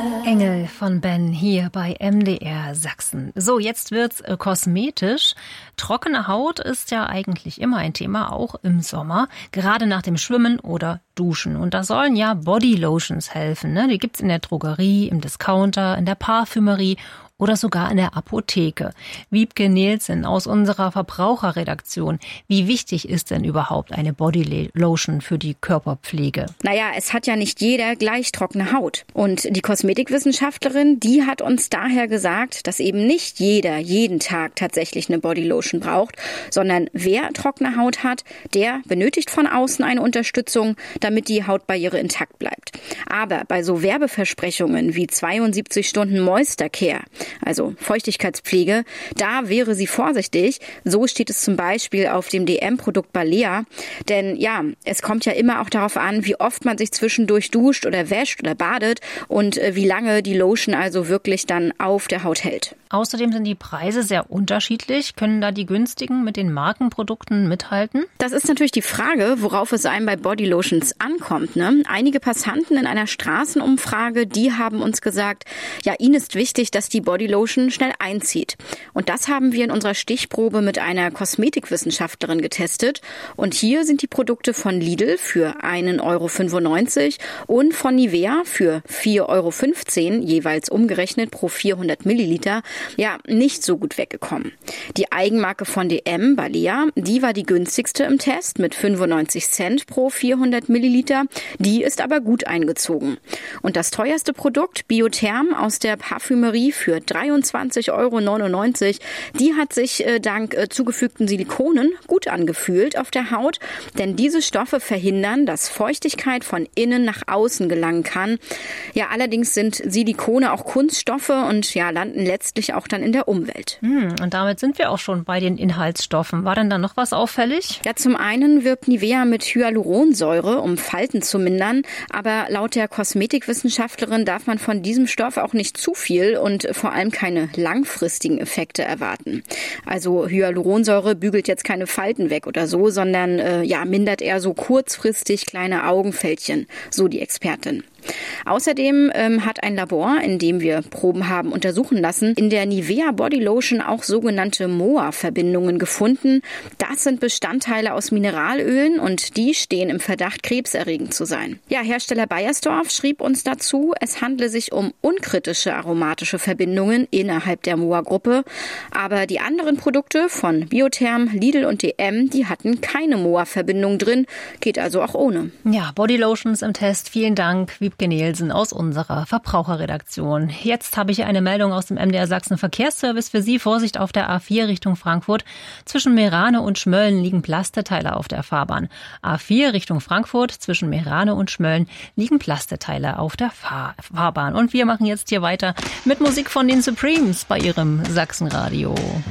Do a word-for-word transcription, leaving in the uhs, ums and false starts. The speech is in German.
Engel von Ben hier bei M D R Sachsen. So, jetzt wird's äh, kosmetisch. Trockene Haut ist ja eigentlich immer ein Thema, auch im Sommer, gerade nach dem Schwimmen oder Duschen. Und da sollen ja Bodylotions helfen, ne? Die gibt's in der Drogerie, im Discounter, in der Parfümerie oder sogar in der Apotheke. Wiebke Nielsen aus unserer Verbraucherredaktion. Wie wichtig ist denn überhaupt eine Bodylotion für die Körperpflege? Naja, es hat ja nicht jeder gleich trockene Haut. Und die Kosmetikwissenschaftlerin, die hat uns daher gesagt, dass eben nicht jeder jeden Tag tatsächlich eine Bodylotion braucht, sondern wer trockene Haut hat, der benötigt von außen eine Unterstützung, damit die Hautbarriere intakt bleibt. Aber bei so Werbeversprechungen wie zweiundsiebzig Stunden Moisture Care, also Feuchtigkeitspflege, da wäre sie vorsichtig. So steht es zum Beispiel auf dem D M-Produkt Balea. Denn ja, es kommt ja immer auch darauf an, wie oft man sich zwischendurch duscht oder wäscht oder badet und wie lange die Lotion also wirklich dann auf der Haut hält. Außerdem sind die Preise sehr unterschiedlich. Können da die günstigen mit den Markenprodukten mithalten? Das ist natürlich die Frage, worauf es einem bei Bodylotions ankommt, ne? Einige Passanten in einer Straßenumfrage, die haben uns gesagt, ja, ihnen ist wichtig, dass die Bodylotion schnell einzieht. Und das haben wir in unserer Stichprobe mit einer Kosmetikwissenschaftlerin getestet. Und hier sind die Produkte von Lidl für einen Euro fünfundneunzig und von Nivea für vier Euro fünfzehn, jeweils umgerechnet pro vierhundert Milliliter, ja, nicht so gut weggekommen. Die Eigenmarke von D M, Balea, die war die günstigste im Test mit fünfundneunzig Cent pro vierhundert Milliliter. Die ist aber gut eingezogen. Und das teuerste Produkt, Biotherm aus der Parfümerie für dreiundzwanzig Euro neunundneunzig, die hat sich äh, dank äh, zugefügten Silikonen gut angefühlt auf der Haut, denn diese Stoffe verhindern, dass Feuchtigkeit von innen nach außen gelangen kann. Ja, allerdings sind Silikone auch Kunststoffe und ja, landen letztlich auch dann in der Umwelt. Hm, und damit sind wir auch schon bei den Inhaltsstoffen. War denn da noch was auffällig? Ja, zum einen wirbt Nivea mit Hyaluronsäure, um Falten zu mindern, aber laut der Kosmetikwissenschaftlerin darf man von diesem Stoff auch nicht zu viel und vor allem keine langfristigen Effekte erwarten. Also Hyaluronsäure bügelt jetzt keine Falten weg oder so, sondern äh, ja, mindert eher so kurzfristig kleine Augenfältchen, so die Expertin. Außerdem ähm, hat ein Labor, in dem wir Proben haben untersuchen lassen, in der Nivea Bodylotion auch sogenannte M O A-Verbindungen gefunden. Das sind Bestandteile aus Mineralölen und die stehen im Verdacht, krebserregend zu sein. Ja, Hersteller Beiersdorf schrieb uns dazu, es handle sich um unkritische aromatische Verbindungen innerhalb der M O A-Gruppe. Aber die anderen Produkte von Biotherm, Lidl und D M, die hatten keine M O A-Verbindung drin. Geht also auch ohne. Ja, Bodylotions im Test. Vielen Dank, Wiebke Nielsen aus unserer Verbraucherredaktion. Jetzt habe ich eine Meldung aus dem M D R Sachsen Verkehrsservice für Sie. Vorsicht auf der A vier Richtung Frankfurt. Zwischen Meerane und Schmölln liegen Plasteteile auf der Fahrbahn. A vier Richtung Frankfurt, zwischen Meerane und Schmölln liegen Plasteteile auf der Fahr- Fahrbahn. Und wir machen jetzt hier weiter mit Musik von den Supremes bei ihrem Sachsenradio.